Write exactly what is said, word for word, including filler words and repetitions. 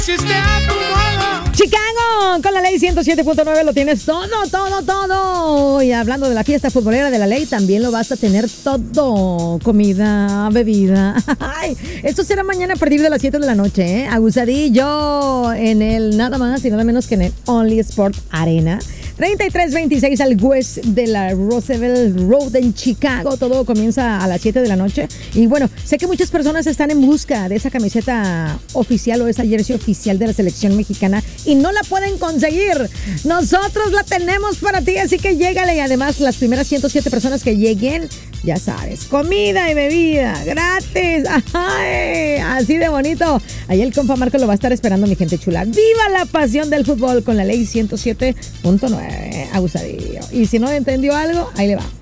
Chicago, con la ley ciento siete punto nueve lo tienes todo, todo, todo. Y hablando de la fiesta futbolera de la ley, también lo vas a tener todo. Comida, bebida. Ay, esto será mañana a partir de las siete de la noche, ¿eh? Abusadillo en el nada más y nada menos que en el Only Sport Arena. treinta y tres veintiséis al west de la Roosevelt Road en Chicago. Todo comienza a las siete de la noche. Y bueno, sé que muchas personas están en busca de esa camiseta oficial o esa jersey oficial de la selección mexicana y no la pueden conseguir. Nosotros la tenemos para ti, así que llégale. Y además, las primeras ciento siete personas que lleguen, ya sabes, comida y bebida gratis. ¡Ay! Así de bonito. Ahí el compa Marco lo va a estar esperando, mi gente chula. ¡Viva la pasión del fútbol con la ley ciento siete punto nueve! Abusadillo. Y si no entendió algo, ahí le va.